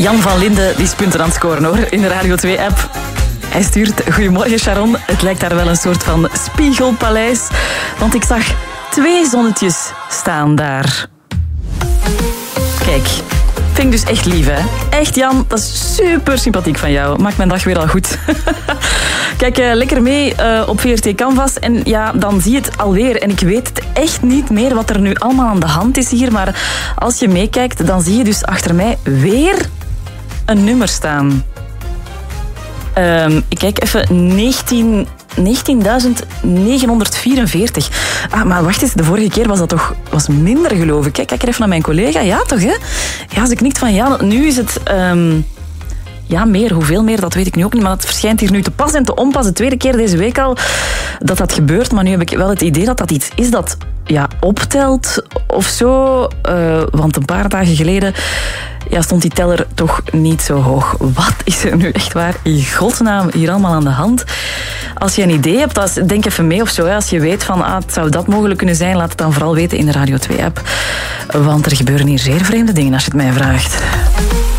Jan van Linden die is punten aan het scoren hoor, in de Radio 2-app. Hij stuurt: goedemorgen Sharon, het lijkt daar wel een soort van spiegelpaleis, want ik zag 2 zonnetjes staan daar. Kijk, vind ik dus echt lief, hè? Echt, Jan, dat is super sympathiek van jou. Maakt mijn dag weer al goed. Kijk lekker mee op VRT Canvas en ja, dan zie je het alweer. En ik weet het echt niet meer wat er nu allemaal aan de hand is hier, maar als je meekijkt, dan zie je dus achter mij weer een nummer staan. Ik kijk even, 19.944. Maar wacht eens, de vorige keer was dat toch minder, geloof ik. Kijk er even naar mijn collega. Ja, toch, hè? Ja, ze knikt van ja. Nu is het... ja, meer. Hoeveel meer, dat weet ik nu ook niet. Maar het verschijnt hier nu te pas en te onpas. De tweede keer deze week al dat gebeurt. Maar nu heb ik wel het idee dat dat iets is dat optelt of zo. Want een paar dagen geleden stond die teller toch niet zo hoog. Wat is er nu echt waar in godsnaam hier allemaal aan de hand? Als je een idee hebt, denk even mee of zo. Als je weet van, het zou dat mogelijk kunnen zijn, laat het dan vooral weten in de Radio 2-app. Want er gebeuren hier zeer vreemde dingen als je het mij vraagt.